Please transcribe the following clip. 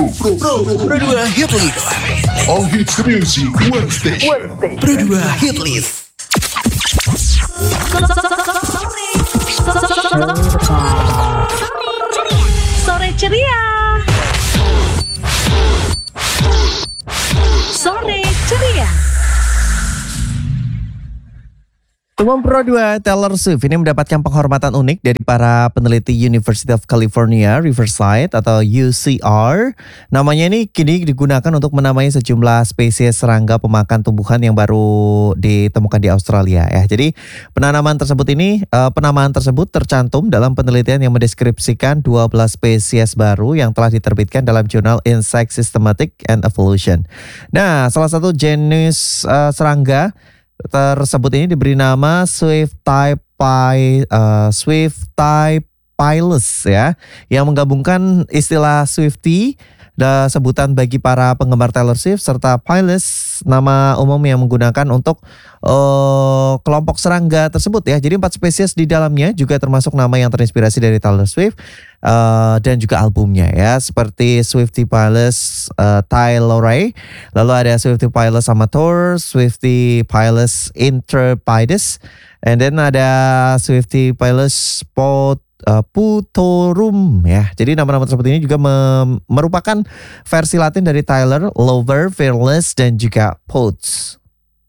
Pro 2 Hit List. All hits music, one station. Pro 2 Hit List. Sore ceria. Sore ceria. Umum Pro 2 Taylor Swift ini mendapatkan penghormatan unik dari para peneliti University of California, Riverside atau UCR. Namanya ini kini digunakan untuk menamai sejumlah spesies serangga pemakan tumbuhan yang baru ditemukan di Australia ya. Jadi penamaan tersebut tercantum dalam penelitian yang mendeskripsikan 12 spesies baru yang telah diterbitkan dalam jurnal Insect Systematic and Evolution. Nah, salah satu jenis serangga tersebut ini diberi nama Swiftypilus ya, yang menggabungkan istilah Swiftie dan sebutan bagi para penggemar Taylor Swift serta Pilus nama umum yang menggunakan untuk kelompok serangga tersebut ya. Jadi 4 spesies di dalamnya juga termasuk nama yang terinspirasi dari Taylor Swift dan juga albumnya ya, seperti Swiftypilus Tylorae, lalu ada Swiftypilus amator, Swiftypilus interpidus, and then ada Swiftypilus putorum ya. Jadi nama-nama tersebut ini juga merupakan versi Latin dari Tyler, Lover, Fearless, dan juga Poets.